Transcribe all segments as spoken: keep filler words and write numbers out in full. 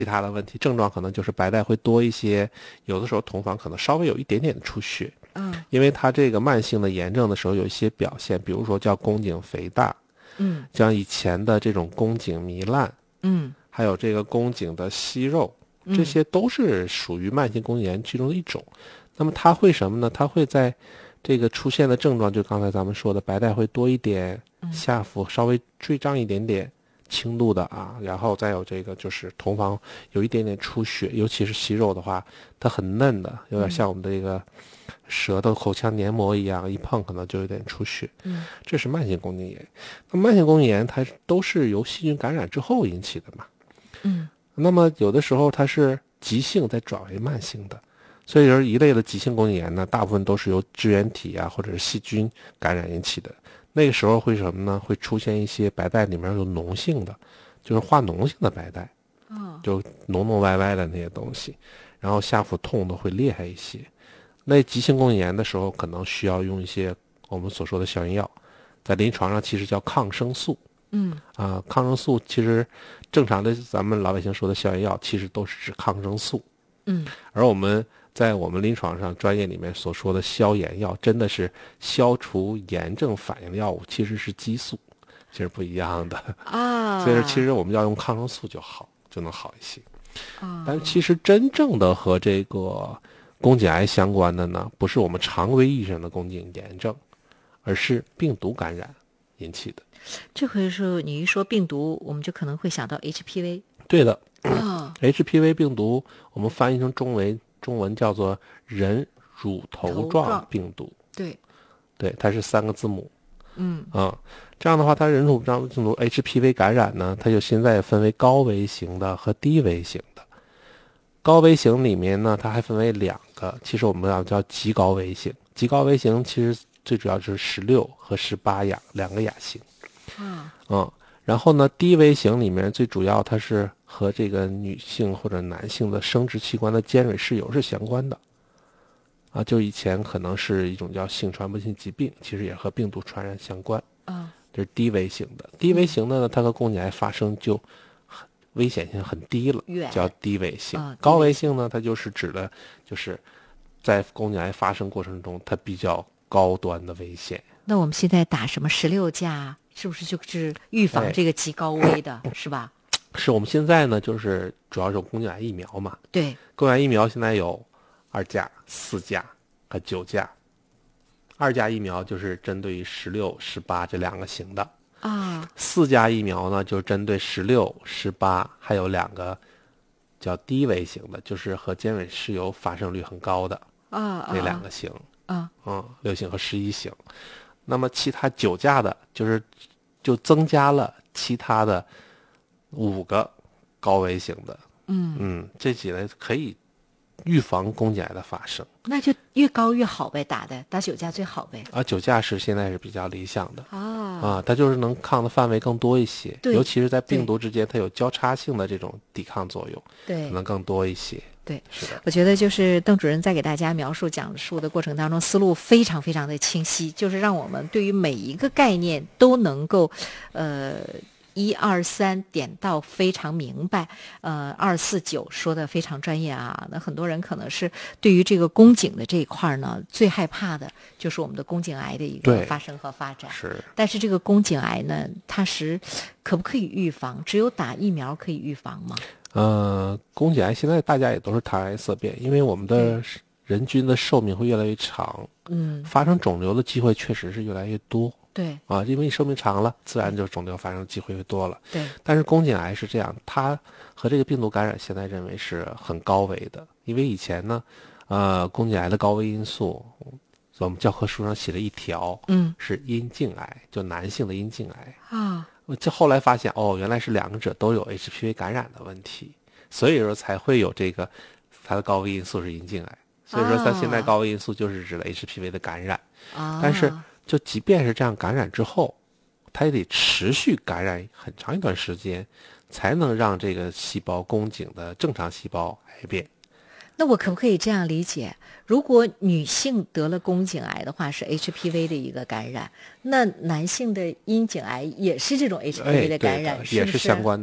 其他的问题，症状可能就是白带会多一些，有的时候同房可能稍微有一点点的出血。 嗯， 因为它这个慢性的炎症的时候有一些表现，比如说叫宫颈肥大， 嗯， 像以前的这种宫颈糜烂， 嗯， 还有这个宫颈的息肉，这嗯， 些都是属于慢性宫颈炎其中的一种。那么它会什么呢？它会在这个出现的症状，就刚才咱们说的白带会多一点，下腹稍微坠胀一点点，轻度的啊，然后再有这个就是同房有一点点出血，尤其是息肉的话，它很嫩的，有点像我们的这个舌头口腔黏膜一样，一碰可能就有点出血。 嗯， 这是慢性宫颈炎。那慢性宫颈炎它都是由细菌感染之后引起的嘛。 嗯， 那么有的时候它是急性再转为慢性的，所以说一类的急性宫颈炎呢，大部分都是由支原体啊或者是细菌感染引起的。那个时候会什么呢？会出现一些白带里面有脓性的，就是化脓性的白带， 哦， 就脓脓歪歪的那些东西，然后下腹痛的会厉害一些。那急性宫颈炎的时候，可能需要用一些我们所说的消炎药，在临床上其实叫抗生素。 嗯， 啊，抗生素其实正常的咱们老百姓说的消炎药，其实都是指抗生素。 嗯， 而我们在我们临床上专业里面所说的消炎药，真的是消除炎症反应的药物，其实是激素，其实不一样的。 啊， 所以说，其实我们要用抗生素就好，就能好一些。 啊， 但是其实真正的和这个宫颈癌相关的呢，不是我们常规意义上的宫颈炎症，而是病毒感染引起的。 这回是你一说病毒，我们就可能会想到 H P V。 对的。 啊， H P V 病毒我们翻译成中文中文叫做人乳头状病毒。 对， 对，它是三个字母。 嗯， 啊，这样的话，它人乳头状病毒 H P V 感染呢，它就现在分为高危型的和低危型的。高危型里面呢，它还分为两个，其实我们要叫极高危型。极高危型其实最主要就是十六和十八亚两个亚型。 啊， 嗯，然后呢，低危型里面最主要它是和这个女性或者男性的生殖器官的尖锐湿疣是相关的。啊，就以前可能是一种叫性传播性疾病，其实也和病毒传染相关。 啊， 这是低危型的。低危型的呢，它和宫颈癌发生就很危险性很低了， 远叫低危性。 啊高危性呢，它就是指的就是在宫颈癌发生过程中，它比较高端的危险。 那我们现在打什么十六价，是不是就是预防这个极高危的，是吧？ 是我们现在呢，就是主要是有宫颈癌疫苗嘛。 对， 宫颈癌疫苗现在有二价、四价和九价。二价疫苗就是针对于十六、十八这两个型的。 啊， 四价疫苗呢，就是针对十六、十八，还有两个叫低危型的，就是和尖锐湿疣发生率很高的啊， 这两个型。 啊， 嗯，六型和十一型。那么其他九价的，就是就增加了其他的五个高危型的。 嗯， 嗯，这几类可以预防宫颈癌的发生。 那就越高越好呗，打的打九价最好呗。 啊，九价是现在是比较理想的。 啊， 啊，它就是能抗的范围更多一些， 对尤其是在病毒之间，它有交叉性的这种抵抗作用， 对， 可能更多一些。 对， 是的， 我觉得就是邓主任在给大家描述讲述的过程当中，思路非常非常的清晰，就是让我们对于每一个概念都能够，呃。一二三点到非常明白，呃，二四九说的非常专业啊。那很多人可能是对于这个宫颈的这一块呢，最害怕的就是我们的宫颈癌的一个对发生和发展。 是。 但是这个宫颈癌呢，它是可不可以预防？只有打疫苗可以预防吗？ 呃，宫颈癌现在大家也都是谈癌色变，因为我们的人均的寿命会越来越长， 嗯， 发生肿瘤的机会确实是越来越多。 对啊，因为你寿命长了，自然就肿瘤发生的机会越多了。 对， 但是宫颈癌是这样，它和这个病毒感染现在认为是很高危的，因为以前呢，呃，宫颈癌的高危因素，我们教科书上写了一条， 嗯， 是阴茎癌，就男性的阴茎癌。 啊， 这后来发现，哦，原来是两者都有 H P V 感染的问题，所以说才会有这个它的高危因素是阴茎癌。所以说它现在高危因素就是指的 H P V 的感染。 啊， 但是就即便是这样感染之后，它也得持续感染很长一段时间，才能让这个细胞宫颈的正常细胞癌变。 那我可不可以这样理解？如果女性得了宫颈癌的话，是 H P V 的一个感染，那男性的阴茎癌也是这种 H P V 的感染， 哎、对的也是相关的。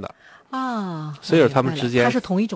啊， 所以说他们之间它是同一种。